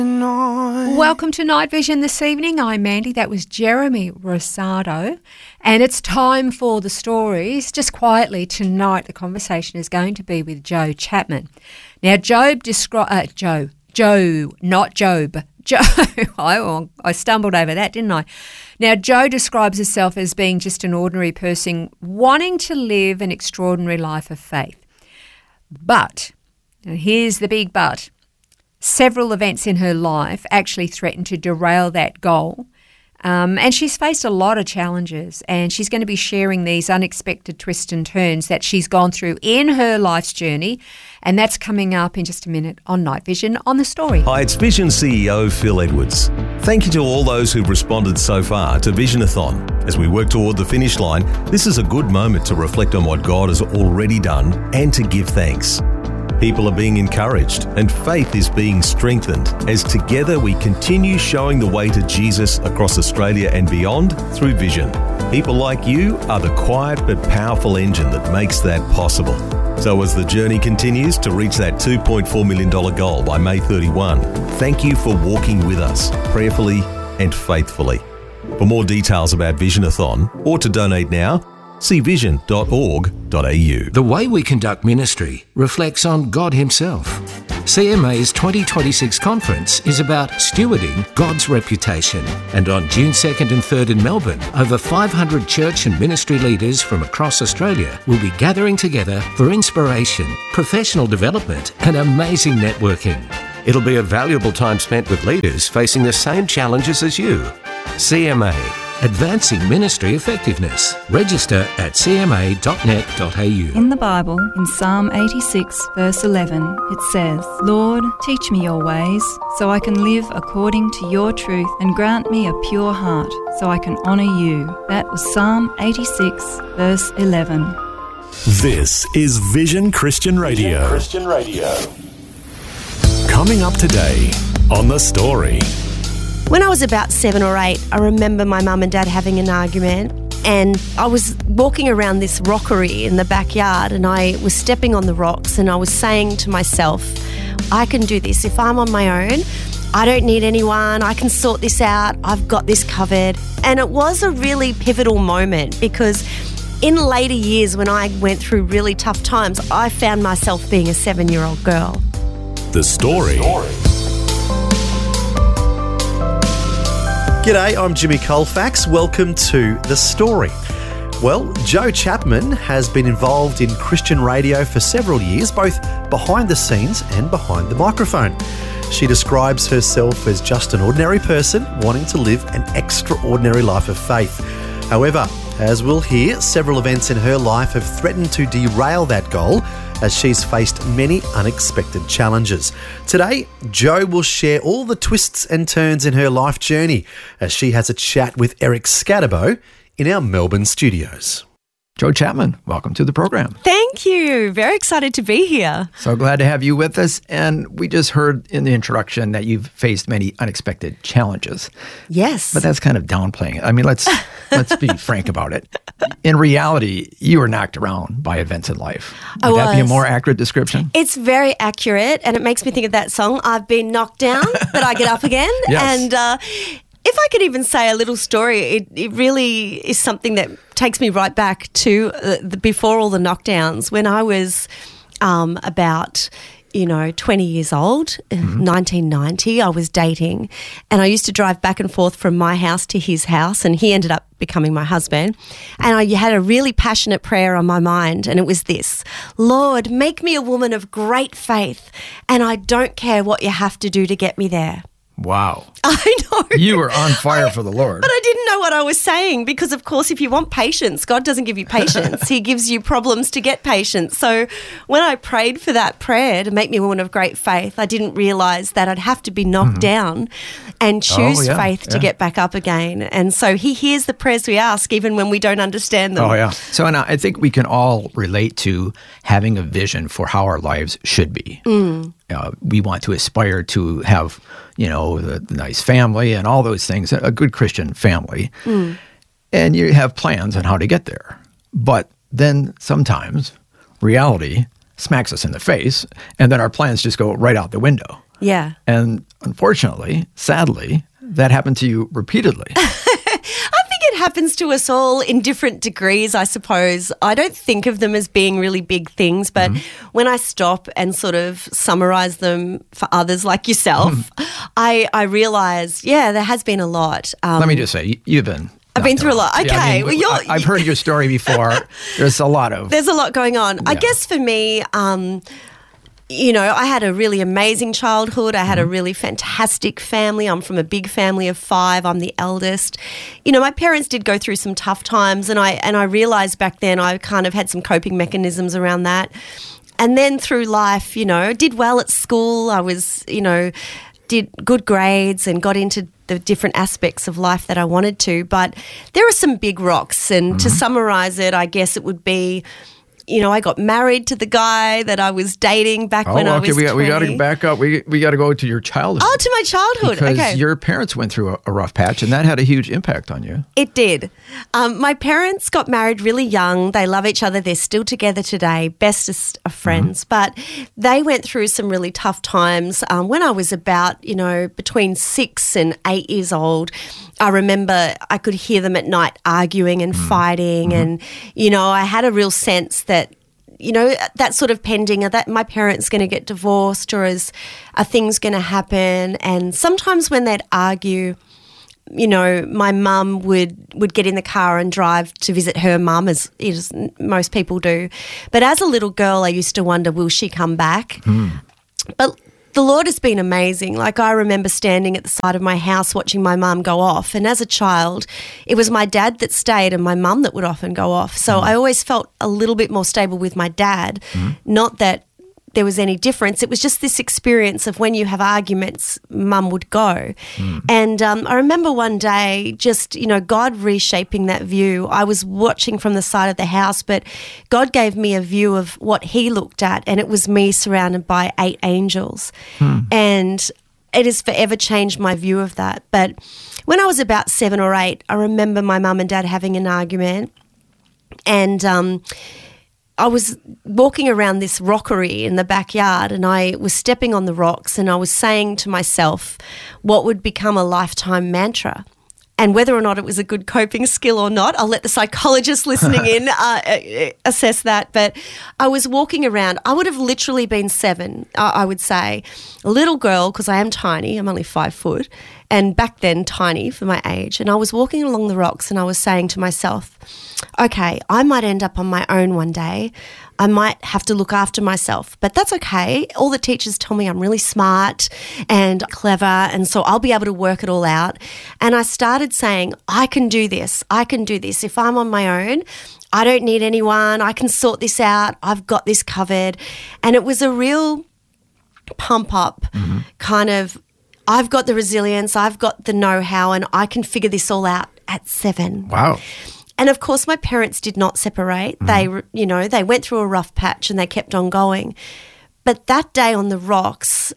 Welcome to Night Vision this evening. I'm Mandy. That was Jeremy Rosado. And it's time for the stories. Just quietly tonight, the conversation is going to be with Joe Chapman. Now, Joe, not Job. Joe, I stumbled over that, didn't I? Now, Joe describes herself as being just an ordinary person wanting to live an extraordinary life of faith. But, and here's the big but, several events in her life actually threatened to derail that goal. And she's faced a lot of challenges, and she's going to be sharing these unexpected twists and turns that she's gone through in her life's journey, and that's coming up in just a minute on Night Vision on The Story. Hi, it's Vision CEO Phil Edwards. Thank you to all those who've responded so far to Visionathon. As we work toward the finish line, this is a good moment to reflect on what God has already done and to give thanks. People are being encouraged and faith is being strengthened as together we continue showing the way to Jesus across Australia and beyond through Vision. People like you are the quiet but powerful engine that makes that possible. So as the journey continues to reach that $2.4 million goal by May 31, thank you for walking with us prayerfully and faithfully. For more details about Visionathon or to donate now, see vision.org.au. The way we conduct ministry reflects on God Himself. CMA's 2026 conference is about stewarding God's reputation. And on June 2nd and 3rd in Melbourne, over 500 church and ministry leaders from across Australia will be gathering together for inspiration, professional development and amazing networking. It'll be a valuable time spent with leaders facing the same challenges as you. CMA, Advancing Ministry Effectiveness. Register at cma.net.au. In the Bible, in Psalm 86, verse 11, it says, "Lord, teach me your ways, so I can live according to your truth, and grant me a pure heart, so I can honour you." That was Psalm 86, verse 11. This is Vision Christian Radio. Coming up today on The Story. When I was about 7 or 8, I remember my mum and dad having an argument, and I was walking around this rockery in the backyard and I was stepping on the rocks and I was saying to myself, I can do this. If I'm on my own, I don't need anyone. I can sort this out. I've got this covered. And it was a really pivotal moment because in later years when I went through really tough times, I found myself being a 7-year-old girl. The Story. G'day, I'm Jimmy Colfax. Welcome to The Story. Well, Joe Chapman has been involved in Christian radio for several years, both behind the scenes and behind the microphone. She describes herself as just an ordinary person wanting to live an extraordinary life of faith. However, as we'll hear, several events in her life have threatened to derail that goal as she's faced many unexpected challenges. Today, Joe will share all the twists and turns in her life journey as she has a chat with Eric Scatterbo in our Melbourne studios. Joe Chapman, welcome to the program. Thank you. Very excited to be here. So glad to have you with us. And we just heard in the introduction that you've faced many unexpected challenges. Yes. But that's kind of downplaying it. I mean, let's be frank about it. In reality, you were knocked around by events in life. Would that be a more accurate description? It's very accurate, and it makes me think of that song, I've Been Knocked Down, but I Get Up Again. Yes. And if I could even say a little story, it really is something that takes me right back to before all the knockdowns, when I was about 20 years old, 1990, I was dating, and I used to drive back and forth from my house to his house, and he ended up becoming my husband. And I had a really passionate prayer on my mind, and it was this: Lord, make me a woman of great faith, and I don't care what you have to do to get me there. Wow. I know. You were on fire for the Lord. But I didn't know what I was saying because, of course, if you want patience, God doesn't give you patience. He gives you problems to get patience. So when I prayed for that prayer to make me a woman of great faith, I didn't realise that I'd have to be knocked down and choose faith to get back up again. And so He hears the prayers we ask even when we don't understand them. Oh, yeah. So and I think we can all relate to having a vision for how our lives should be. We want to aspire to have, the nice family and all those things, a good Christian family. And you have plans on how to get there. But then sometimes reality smacks us in the face, and then our plans just go right out the window. Yeah. And unfortunately, sadly, that happened to you repeatedly. I think it happens to us all in different degrees, I suppose. I don't think of them as being really big things, but when I stop and sort of summarize them for others like yourself, I realize, there has been a lot. Let me just say, you've been... I've been through a lot. Okay. I've heard your story before. There's a lot going on. Yeah. I guess for me... I had a really amazing childhood. I had a really fantastic family. I'm from a big family of 5. I'm the eldest. My parents did go through some tough times, and I realised back then I kind of had some coping mechanisms around that. And then through life, did well at school. I was, did good grades and got into the different aspects of life that I wanted to. But there are some big rocks, and to summarise it, I guess it would be... I got married to the guy that I was dating back when I was 20. We got to back up. We got to go to your childhood. Oh, to my childhood. Because your parents went through a rough patch, and that had a huge impact on you. It did. My parents got married really young. They love each other. They're still together today, bestest of friends. But they went through some really tough times. When I was about, between 6 and 8 years old, I remember I could hear them at night arguing and fighting, and, I had a real sense that, that sort of pending, that my parents going to get divorced, or are things going to happen. And sometimes when they'd argue, my mum would get in the car and drive to visit her mum, as most people do. But as a little girl, I used to wonder, will she come back? But the Lord has been amazing. Like, I remember standing at the side of my house watching my mum go off. And as a child, it was my dad that stayed and my mum that would often go off. So I always felt a little bit more stable with my dad. Not that there was any difference. It was just this experience of when you have arguments, mum would go. And I remember one day just, God reshaping that view. I was watching from the side of the house, but God gave me a view of what he looked at, and it was me surrounded by 8 angels. And it has forever changed my view of that. But when I was about 7 or 8, I remember my mum and dad having an argument, and I was walking around this rockery in the backyard, and I was stepping on the rocks, and I was saying to myself what would become a lifetime mantra. And whether or not it was a good coping skill or not, I'll let the psychologist listening in assess that. But I was walking around. I would have literally been 7, I would say. A little girl, because I am tiny. I'm only 5 foot. And back then, tiny for my age. And I was walking along the rocks, and I was saying to myself, okay, I might end up on my own one day. I might have to look after myself, but that's okay. All the teachers tell me I'm really smart and clever, and so I'll be able to work it all out. And I started saying, I can do this. I can do this. If I'm on my own, I don't need anyone. I can sort this out. I've got this covered. And it was a real pump up kind of, I've got the resilience, I've got the know-how, and I can figure this all out at 7. Wow. And of course, my parents did not separate. They, they went through a rough patch and they kept on going. But that day on the rocks,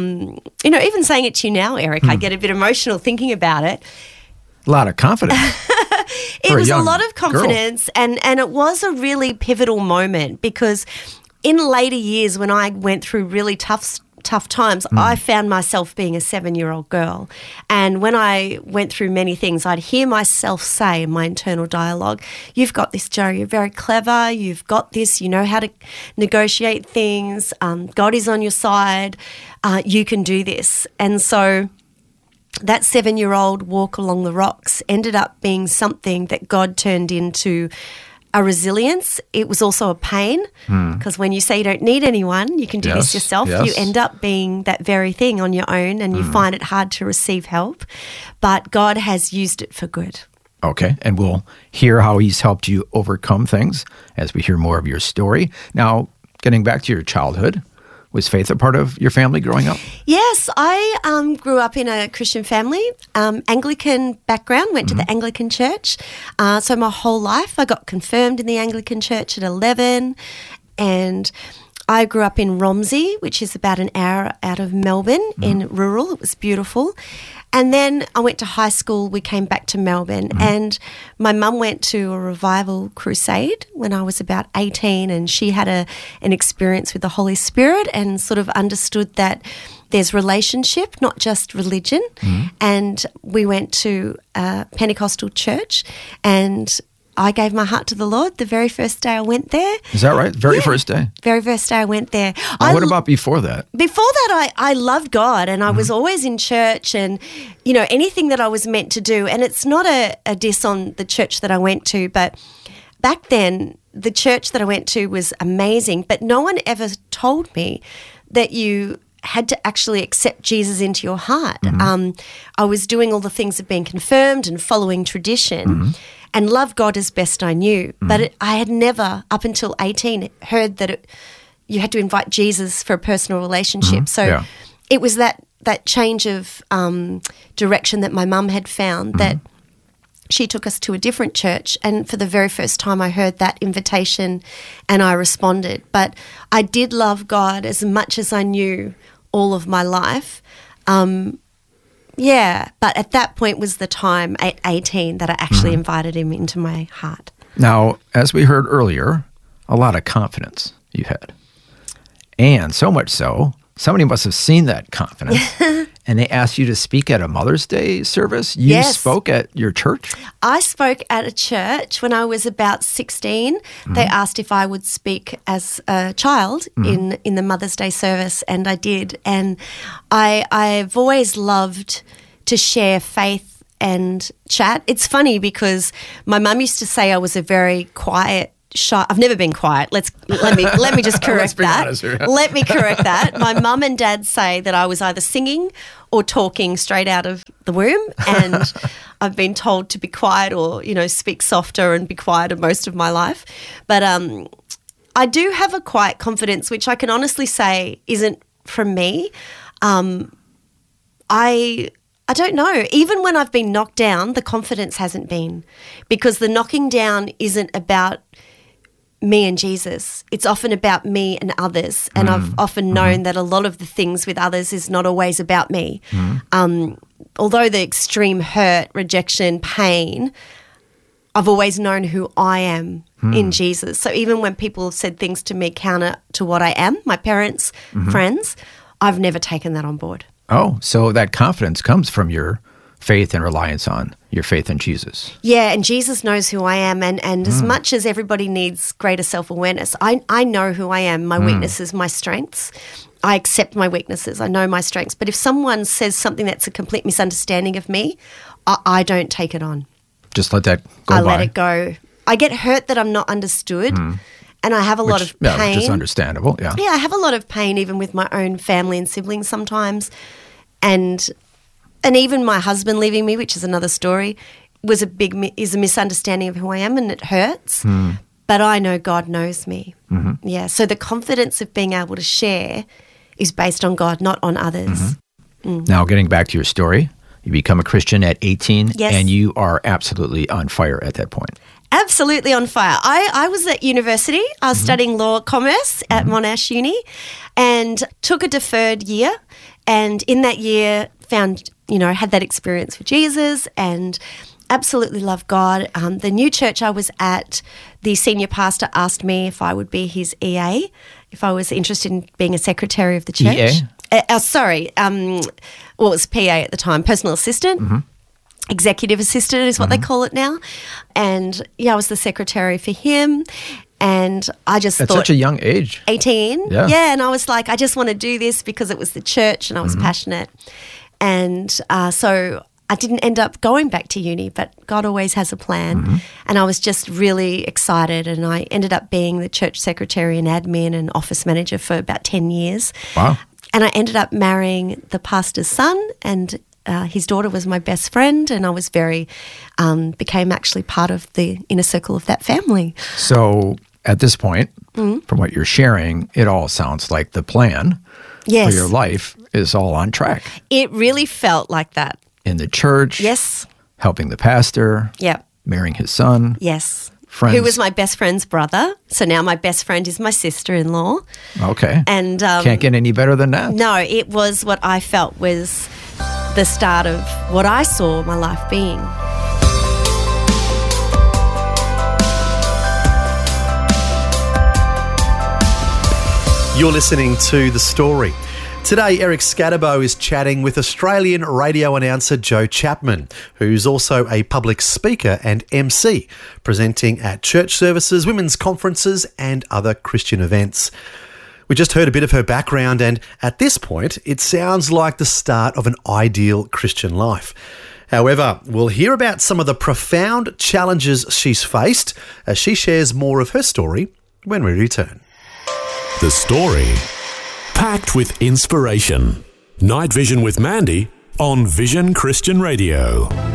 even saying it to you now, Eric, I get a bit emotional thinking about it. A lot of confidence. It was a lot of confidence, and it was a really pivotal moment, because in later years when I went through really tough times, I found myself being a 7-year-old girl. And when I went through many things, I'd hear myself say in my internal dialogue, you've got this, Jo, you're very clever, you've got this, you know how to negotiate things, God is on your side, you can do this. And so that 7-year-old walk along the rocks ended up being something that God turned into a resilience. It was also a pain, because when you say you don't need anyone, you can do this yourself, you end up being that very thing on your own, and you find it hard to receive help. But God has used it for good. Okay, and we'll hear how he's helped you overcome things as we hear more of your story. Now, getting back to your childhood, was faith a part of your family growing up? Yes, I grew up in a Christian family, Anglican background, went to the Anglican church. So my whole life I got confirmed in the Anglican church at 11, and I grew up in Romsey, which is about an hour out of Melbourne in rural. It was beautiful. And then I went to high school. We came back to Melbourne, and my mum went to a revival crusade when I was about 18, and she had an experience with the Holy Spirit and sort of understood that there's relationship, not just religion. And we went to a Pentecostal church, and I gave my heart to the Lord the very first day I went there. Is that right? Very first day? Very first day I went there. What about before that? Before that, I loved God, and I was always in church, and, you know, anything that I was meant to do. And it's not a diss on the church that I went to, but back then, the church that I went to was amazing, but no one ever told me that you had to actually accept Jesus into your heart. I was doing all the things of being confirmed and following tradition and loved God as best I knew. But I had never, up until 18, heard that you had to invite Jesus for a personal relationship. So it was that change of direction that my mum had found that she took us to a different church, and for the very first time I heard that invitation and I responded. But I did love God as much as I knew all of my life. But at that point was the time at 18 that I actually invited him into my heart. Now, as we heard earlier, a lot of confidence you had. And so much so, somebody must have seen that confidence and they asked you to speak at a Mother's Day service. You spoke at your church? I spoke at a church when I was about 16. They asked if I would speak as a child in the Mother's Day service, and I did. And I've always loved to share faith and chat. It's funny because my mum used to say I was a very quiet, shy. I've never been quiet. Let me just correct that. Honest here. Let me correct that. My mum and dad say that I was either singing or talking straight out of the womb, and I've been told to be quiet or, you know, speak softer and be quieter most of my life. But I do have a quiet confidence, which I can honestly say isn't from me. I don't know. Even when I've been knocked down, the confidence hasn't been, because the knocking down isn't about me and Jesus. It's often about me and others. And I've often known that a lot of the things with others is not always about me. Although the extreme hurt, rejection, pain, I've always known who I am in Jesus. So even when people have said things to me counter to what I am, my parents, friends, I've never taken that on board. Oh, so that confidence comes from your faith and reliance on your faith in Jesus. Yeah, and Jesus knows who I am. And as much as everybody needs greater self-awareness, I know who I am, my weaknesses, my strengths. I accept my weaknesses. I know my strengths. But if someone says something that's a complete misunderstanding of me, I don't take it on. Just let that go by. I let it go. I get hurt that I'm not understood, and I have a lot of pain. Which is understandable, Yeah, I have a lot of pain even with my own family and siblings sometimes. And even my husband leaving me, which is another story, is a misunderstanding of who I am, and it hurts. But I know God knows me. Yeah, so the confidence of being able to share is based on God, not on others. Now, getting back to your story, you become a Christian at 18, Yes. and you are absolutely on fire at that point. Absolutely on fire. I was at university. I was studying law commerce at Monash Uni, and took a deferred year. And in that year, had that experience with Jesus and absolutely loved God. The new church I was at, the senior pastor asked me if I would be his EA, if I was interested in being a secretary of the church. EA? It was PA at the time, personal assistant. Executive assistant is what they call it now. And I was the secretary for him. And I just At thought... such a young age. 18. Yeah. And I was like, I just want to do this because it was the church and I was passionate. And so I didn't end up going back to uni, but God always has a plan. And I was just really excited, and I ended up being the church secretary and admin and office manager for about 10 years. Wow. And I ended up marrying the pastor's son, and his daughter was my best friend, and I was became actually part of the inner circle of that family. So at this point, from what you're sharing, it all sounds like the plan Yes. for your life is all on track. It really felt like that. In the church, Yes. helping the pastor, Yeah. marrying his son. Yes. Friends. Who was my best friend's brother. So now my best friend is my sister-in-law. Okay. And Can't get any better than that. no, it was what I felt was the start of what I saw my life being. You're listening to The Story. Today, Eric Scatterbo is chatting with Australian radio announcer Joe Chapman, who's also a public speaker and MC, presenting at church services, women's conferences and other Christian events. We just heard a bit of her background, and at this point, it sounds like the start of an ideal Christian life. However, we'll hear about some of the profound challenges she's faced as she shares more of her story when we return. The Story. Packed with inspiration. Night Vision with Mandy on Vision Christian Radio.